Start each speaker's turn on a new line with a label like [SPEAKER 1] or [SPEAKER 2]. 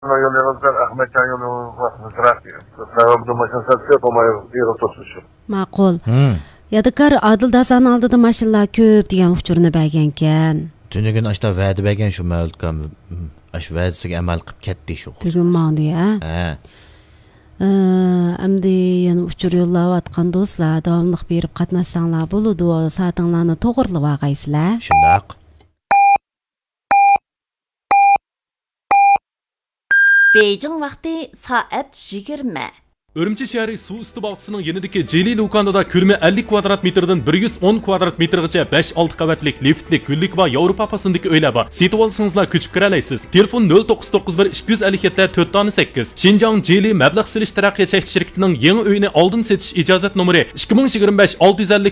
[SPEAKER 1] Yollarımızdan Ahmetcan yolu vasıfı Sababda maşın satsa yapamaya yeri tutmuşum.
[SPEAKER 2] Ma'qul. Yadikar Adil Dasan aldida mashinalar ko'p degan uchurni bergankan.
[SPEAKER 3] Tunigun ashta va'da bergan shu mavludga ash va'dasiga amal qilib ketdi shu.
[SPEAKER 2] Bugun ma'ndi ha.
[SPEAKER 3] Ha.
[SPEAKER 2] Endi yana uchur yollayotgan do'stlar davomliq berib qatnashsanglar bo'ladi. Soatinglarni to'g'rilab olgaysizlar.
[SPEAKER 3] Shundoq.
[SPEAKER 4] Beijing vaqti soat 20.
[SPEAKER 5] Urumchi shahri suv usti bog'chisining yanidagi Jeli Lukanada ko'lami 50 kvadrat metrdan 110 kvadrat metrgacha 5-6 qavatlik liftli gullik va Yevropa pasındagi uylar bor. Setib olsangizlar ko'chib kira olasiz. Telefon 0991 257 4-8. Xinjiang Jeli mablag' silish taraqqiyot shirkatining yangi uyini oldin setish ijozat nomeri 2025 650